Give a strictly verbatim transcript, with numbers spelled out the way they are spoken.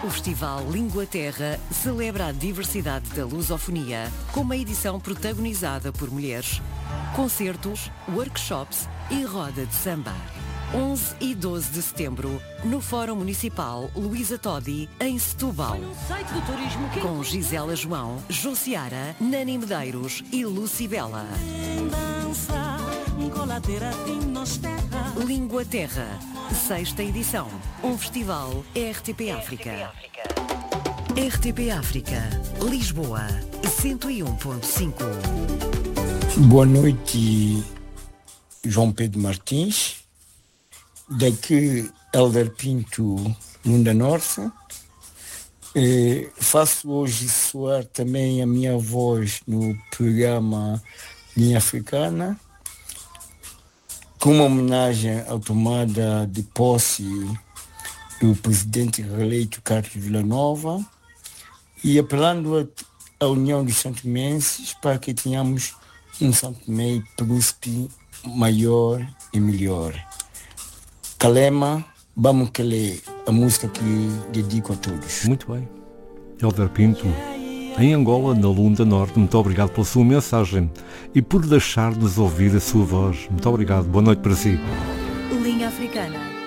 O Festival Língua Terra celebra a diversidade da lusofonia com uma edição protagonizada por mulheres. Concertos, workshops e roda de samba. onze e doze de setembro, no Fórum Municipal Luísa Todi, em Setúbal. Com Gisela João, Josiara, Nani Medeiros e Lucibela. Língua Terra, sexta edição. Um festival R T P África. R T P África, Lisboa, cento e um ponto cinco. Boa noite, João Pedro Martins. Daqui, Helder Pinto, Lunda Norte. Eh, faço hoje soar também a minha voz no programa Linha Africana, com uma homenagem à tomada de posse do presidente reeleito Carlos Villanova e apelando à União dos Santomenses para que tenhamos um Santo Tomé príncipe maior e melhor. Kalema, Bamukele, a música que dedico a todos. Muito bem. Helder Pinto, em Angola, na Lunda Norte, muito obrigado pela sua mensagem e por deixar-nos ouvir a sua voz. Muito obrigado. Boa noite para si. Linha Africana.